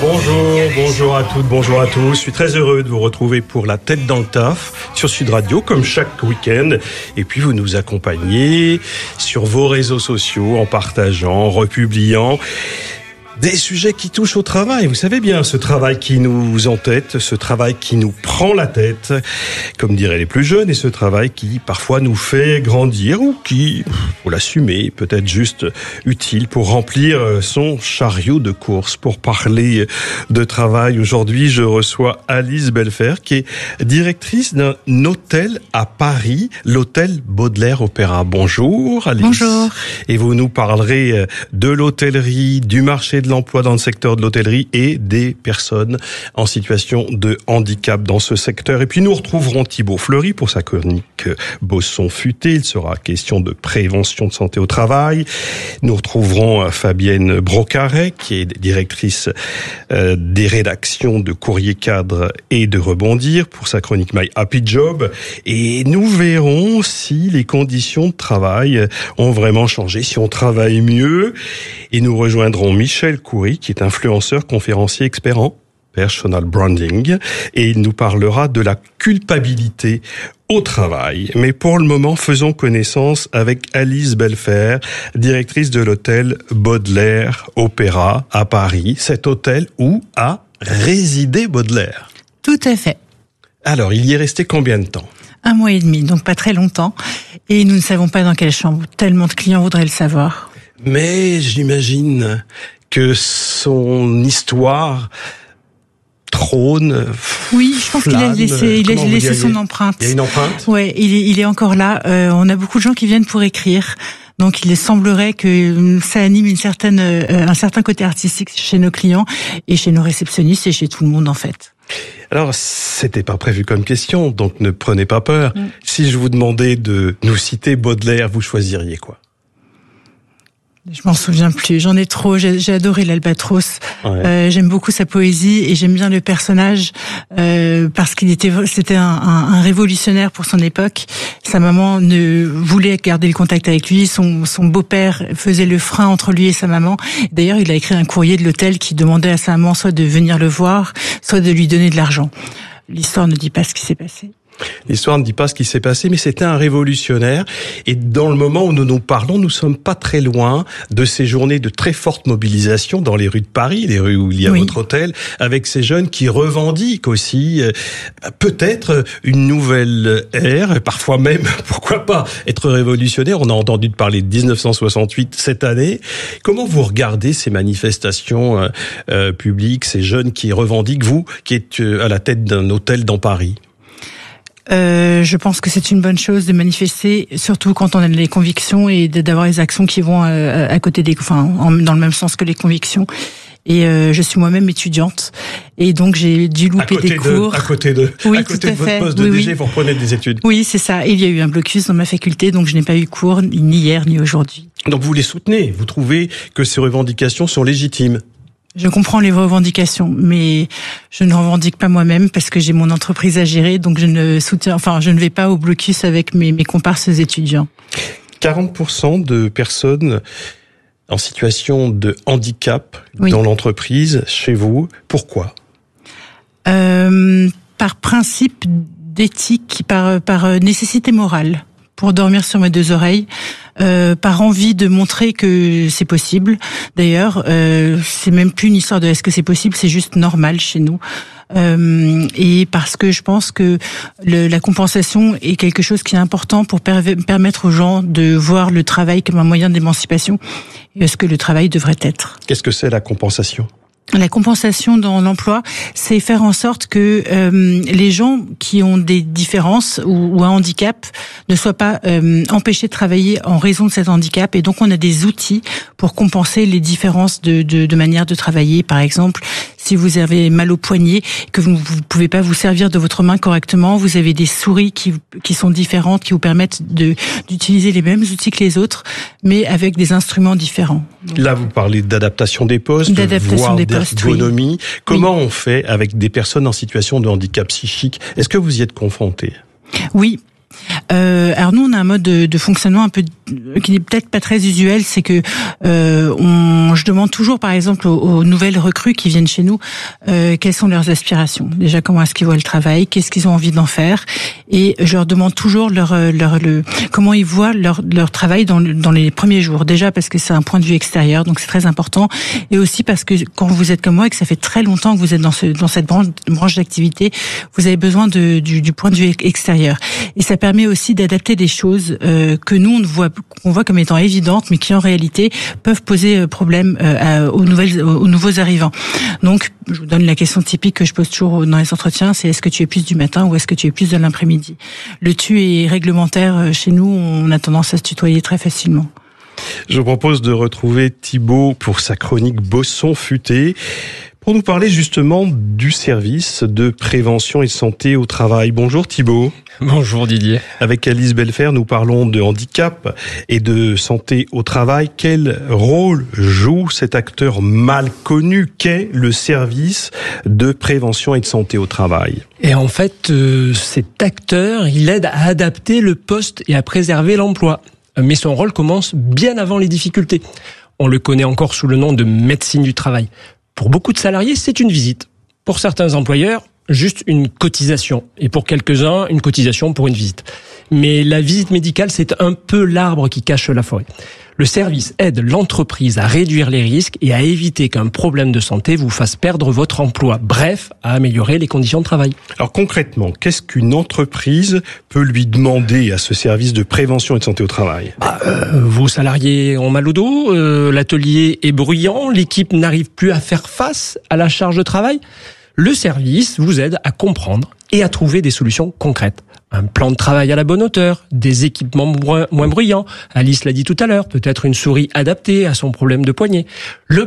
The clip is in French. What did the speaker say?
Bonjour à toutes, bonjour à tous. Je suis très heureux de vous retrouver pour la tête dans le taf sur Sud Radio, comme chaque week-end. Et puis vous nous accompagnez sur vos réseaux sociaux en partageant, en republiant des sujets qui touchent au travail. Vous savez bien, ce travail qui nous entête, ce travail qui nous prend la tête, comme diraient les plus jeunes, et ce travail qui parfois nous fait grandir ou qui, faut l'assumer, peut être juste utile pour remplir son chariot de course. Pour parler de travail, aujourd'hui, je reçois Alice Belfer, qui est directrice d'un hôtel à Paris, l'hôtel Baudelaire Opéra. Bonjour Alice. Bonjour. Et vous nous parlerez de l'hôtellerie, du marché de l'emploi dans le secteur de l'hôtellerie et des personnes en situation de handicap dans ce secteur. Et puis nous retrouverons Thibaut Fleury pour sa chronique Bosson futé. Il sera question de prévention de santé au travail. Nous retrouverons Fabienne Brocaret, qui est directrice des rédactions de Courrier Cadre et de Rebondir pour sa chronique My Happy Job. Et nous verrons si les conditions de travail ont vraiment changé, si on travaille mieux. Et nous rejoindrons Michel Coury, qui est influenceur, conférencier, expert en personal branding, et il nous parlera de la culpabilité au travail. Mais pour le moment, faisons connaissance avec Alice Belfer, directrice de l'hôtel Baudelaire Opéra à Paris, cet hôtel où a résidé Baudelaire. Tout à fait. Alors, il y est resté combien de temps ? 1 mois et demi, donc pas très longtemps. Et nous ne savons pas dans quelle chambre. Tellement de clients voudraient le savoir. Mais j'imagine que son histoire trône. Oui, je pense qu'il a laissé son empreinte. Il y a une empreinte. Ouais, il est encore là. On a beaucoup de gens qui viennent pour écrire. Donc il semblerait que ça anime un certain côté artistique chez nos clients et chez nos réceptionnistes et chez tout le monde en fait. Alors, c'était pas prévu comme question, donc ne prenez pas peur. Si je vous demandais de nous citer Baudelaire, vous choisiriez quoi ? Je m'en souviens plus, j'en ai trop, j'ai adoré l'Albatros. Ouais. J'aime beaucoup sa poésie et j'aime bien le personnage parce c'était un révolutionnaire pour son époque. Sa maman ne voulait garder le contact avec lui, son beau-père faisait le frein entre lui et sa maman. D'ailleurs, il a écrit un courrier de l'hôtel qui demandait à sa maman soit de venir le voir, soit de lui donner de l'argent. L'histoire ne dit pas ce qui s'est passé. L'histoire ne dit pas ce qui s'est passé, mais c'était un révolutionnaire. Et dans le moment où nous nous parlons, nous sommes pas très loin de ces journées de très forte mobilisation dans les rues de Paris, les rues où il y a votre hôtel, avec ces jeunes qui revendiquent aussi peut-être une nouvelle ère, et parfois même, pourquoi pas, être révolutionnaire. On a entendu parler de 1968 cette année. Comment vous regardez ces manifestations publiques, ces jeunes qui revendiquent, vous, qui êtes à la tête d'un hôtel dans Paris ? Je pense que c'est une bonne chose de manifester, surtout quand on a les convictions et d'avoir les actions qui vont à côté dans le même sens que les convictions. Et je suis moi-même étudiante et donc j'ai dû louper des cours. À côté de votre poste de DG, vous reprenez des études. Oui, c'est ça. Il y a eu un blocus dans ma faculté, donc je n'ai pas eu cours ni hier ni aujourd'hui. Donc vous les soutenez, vous trouvez que ces revendications sont légitimes ? Je comprends les revendications, mais je ne revendique pas moi-même parce que j'ai mon entreprise à gérer, donc je ne vais pas au blocus avec mes comparses étudiants. 40% de personnes en situation de handicap dans l'entreprise, chez vous. Pourquoi ? Par principe d'éthique, par nécessité morale. Pour dormir sur mes 2 oreilles, par envie de montrer que c'est possible. D'ailleurs, c'est même plus une histoire de est-ce que c'est possible, c'est juste normal chez nous. Et parce que je pense que la compensation est quelque chose qui est important pour permettre aux gens de voir le travail comme un moyen d'émancipation et ce que le travail devrait être. Qu'est-ce que c'est la compensation ? La compensation dans l'emploi, c'est faire en sorte que les gens qui ont des différences ou un handicap ne soient pas empêchés de travailler en raison de cet handicap. Et donc, on a des outils pour compenser les différences de manière de travailler. Par exemple, si vous avez mal au poignet, que vous ne pouvez pas vous servir de votre main correctement, vous avez des souris qui sont différentes, qui vous permettent d'utiliser les mêmes outils que les autres, mais avec des instruments différents. Donc, là, vous parlez d'adaptation des postes, voire d'ergonomie. Comment on fait avec des personnes en situation de handicap psychique ? Est-ce que vous y êtes confronté ? Oui. Alors nous, on a un mode de fonctionnement un peu qui n'est peut-être pas très usuel, c'est que je demande toujours, par exemple, aux nouvelles recrues qui viennent chez nous, quelles sont leurs aspirations. Déjà, comment est-ce qu'ils voient le travail, qu'est-ce qu'ils ont envie d'en faire, et je leur demande toujours comment ils voient leur travail dans les premiers jours. Déjà parce que c'est un point de vue extérieur, donc c'est très important, et aussi parce que quand vous êtes comme moi et que ça fait très longtemps que vous êtes dans cette branche d'activité, vous avez besoin du point de vue extérieur. Et ça permet aussi d'adapter des choses que nous qu'on voit comme étant évidentes, mais qui en réalité peuvent poser problème aux nouveaux arrivants. Donc, je vous donne la question typique que je pose toujours dans les entretiens, c'est est-ce que tu es plus du matin ou est-ce que tu es plus de l'après-midi? Le tu est réglementaire chez nous, on a tendance à se tutoyer très facilement. Je vous propose de retrouver Thibaut pour sa chronique Bosson futé, pour nous parler justement du service de prévention et de santé au travail. Bonjour Thibaut. Bonjour Didier. Avec Alice Belfer, nous parlons de handicap et de santé au travail. Quel rôle joue cet acteur mal connu qu'est le service de prévention et de santé au travail? Et en fait, cet acteur, il aide à adapter le poste et à préserver l'emploi. Mais son rôle commence bien avant les difficultés. On le connaît encore sous le nom de médecine du travail. Pour beaucoup de salariés, c'est une visite. Pour certains employeurs, juste une cotisation. Et pour quelques-uns, une cotisation pour une visite. Mais la visite médicale, c'est un peu l'arbre qui cache la forêt. Le service aide l'entreprise à réduire les risques et à éviter qu'un problème de santé vous fasse perdre votre emploi. Bref, à améliorer les conditions de travail. Alors concrètement, qu'est-ce qu'une entreprise peut lui demander à ce service de prévention et de santé au travail? Vos salariés ont mal au dos, l'atelier est bruyant, l'équipe n'arrive plus à faire face à la charge de travail. Le service vous aide à comprendre et à trouver des solutions concrètes. Un plan de travail à la bonne hauteur, des équipements moins bruyants. Alice l'a dit tout à l'heure, peut-être une souris adaptée à son problème de poignet. Le